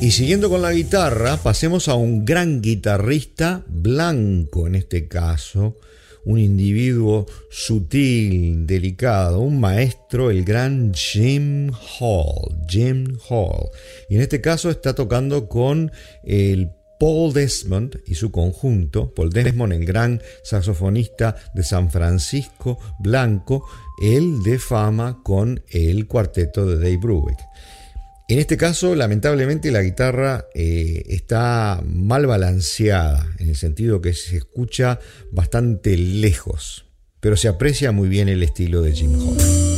Y siguiendo con la guitarra, pasemos a un gran guitarrista blanco en este caso, un individuo sutil, delicado, un maestro, el gran Jim Hall. Jim Hall. Y en este caso está tocando con el Paul Desmond y su conjunto. Paul Desmond, el gran saxofonista de San Francisco, blanco, él de fama con el cuarteto de Dave Brubeck. En este caso, lamentablemente, la guitarra está mal balanceada, en el sentido que se escucha bastante lejos, pero se aprecia muy bien el estilo de Jim Hall.